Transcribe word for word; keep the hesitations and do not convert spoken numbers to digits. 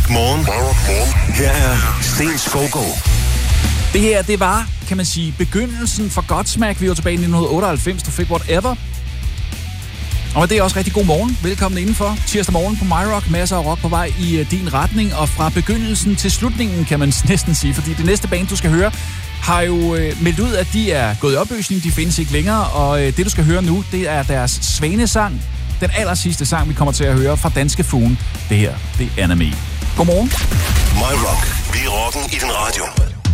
Rock Morgen. Her er Sten Skovgaard. Det her, det var, kan man sige, begyndelsen for Godsmack. Vi var tilbage i nitten otteoghalvfems, du fik whatever. Og det er også rigtig god morgen. Velkommen indenfor. Tirsdag morgen på MyRock. Masser af rock på vej i uh, din retning. Og fra begyndelsen til slutningen, kan man næsten sige. Fordi det næste band, du skal høre, har jo uh, meldt ud, at de er gået i opløsning. De findes ikke længere. Og uh, det, du skal høre nu, det er deres svanesang. Den aller sidste sang, vi kommer til at høre fra Danske Fuglen. Det her, det er Anime. Godmorgen. MyRock. Vi er rocken i din radio.